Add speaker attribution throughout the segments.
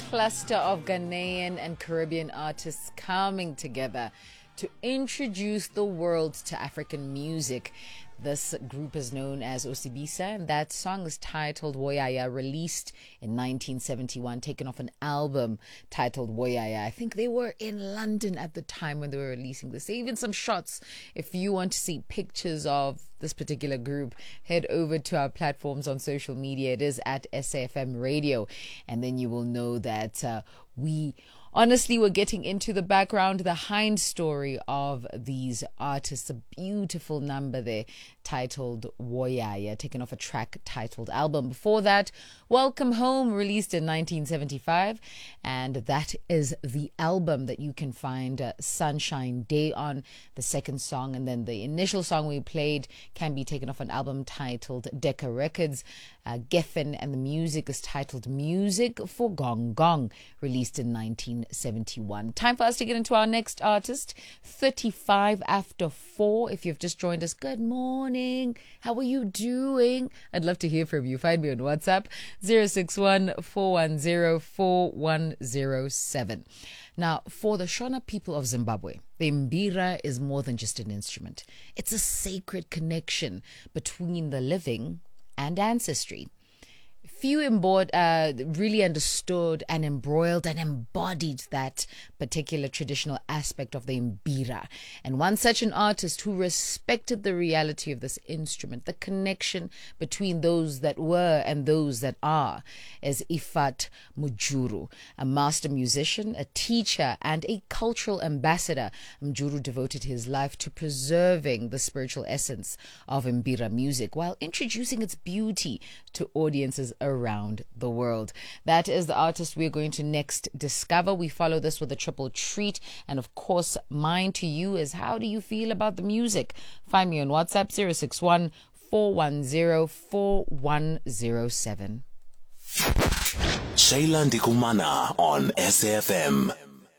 Speaker 1: cluster of Ghanaian and Caribbean artists coming together to introduce the world to African music. This group is known as Osibisa, and that song is titled Woyaya, released in 1971, taken off an album titled Woyaya. I think they were in London at the time when they were releasing this. Even some shots. If you want to see pictures of this particular group, head over to our platforms on social media. It is at SAFM Radio, and then you will know that we honestly were getting into the background, the hind story of these artists. A beautiful number there titled Woyaya, taken off a track titled Album. Before that, Welcome Home, released in 1975, and that is the album that you can find Sunshine Day on, the second song, and then the initial song we played can be taken off an album titled Decca Records. Geffen, and the music is titled Music for Gong Gong, released in 1971. Time for us to get into our next artist, 35 after 4. If you've just joined us, good morning. How are you doing? I'd love to hear from you. Find me on WhatsApp, 061-410-4107. Now, for the Shona people of Zimbabwe, the mbira is more than just an instrument. It's a sacred connection between the living and ancestry. Few really understood and embroiled and embodied that particular traditional aspect of the mbira. And one such an artist who respected the reality of this instrument, the connection between those that were and those that are, is Ifat Mujuru, a master musician, a teacher, and a cultural ambassador. Mujuru devoted his life to preserving the spiritual essence of mbira music while introducing its beauty to audiences around the world. That is the artist we're going to next discover. We follow this with a triple treat, and of course, mine to you is, how do you feel about the music? Find me on WhatsApp, 061-410-4107.
Speaker 2: Shayla Ndikumana on SAFM.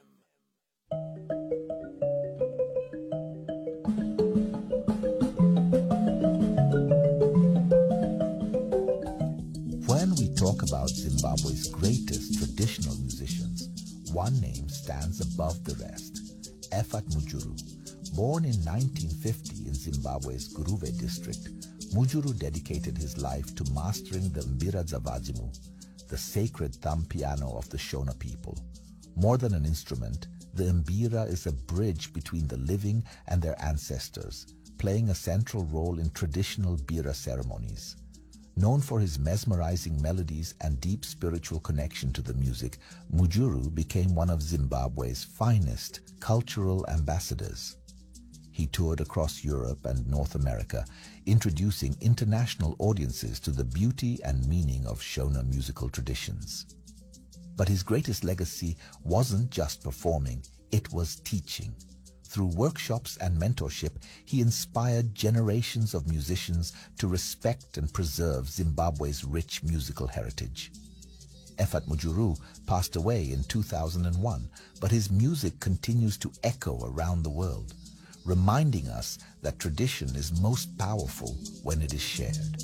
Speaker 3: When we talk about Zimbabwe's greatest traditional musicians, one name stands above the rest: Efat Mujuru. Born in 1950 in Zimbabwe's Guruve district, Mujuru dedicated his life to mastering the mbira dzavadzimu, the sacred thumb piano of the Shona people. More than an instrument, the mbira is a bridge between the living and their ancestors, playing a central role in traditional bira ceremonies. Known for his mesmerizing melodies and deep spiritual connection to the music, Mujuru became one of Zimbabwe's finest cultural ambassadors. He toured across Europe and North America, introducing international audiences to the beauty and meaning of Shona musical traditions. But his greatest legacy wasn't just performing, it was teaching. Through workshops and mentorship, he inspired generations of musicians to respect and preserve Zimbabwe's rich musical heritage. Efat Mujuru passed away in 2001, but his music continues to echo around the world, reminding us that tradition is most powerful when it is shared.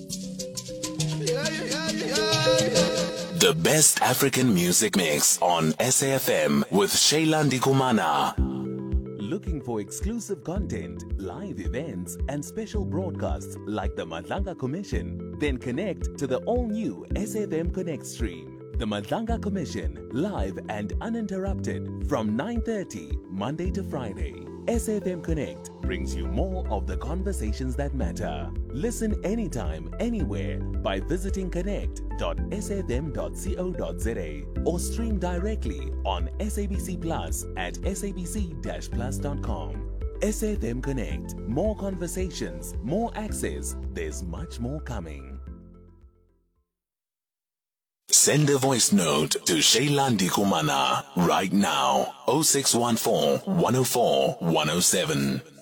Speaker 2: The best African music mix on SAFM with Shayla Ndikumana.
Speaker 4: Looking for exclusive content, live events, and special broadcasts like the Madlanga Commission? Then connect to the all-new SAFM Connect stream. The Madlanga Commission, live and uninterrupted from 9:30 Monday to Friday. SAFM Connect brings you more of the conversations that matter. Listen anytime, anywhere by visiting connect.safm.co.za or stream directly on SABC Plus at sabc-plus.com. SAFM Connect. More conversations, more access. There's much more coming.
Speaker 2: Send a voice note to Shayla Ndikumana right now. 0614 104 107.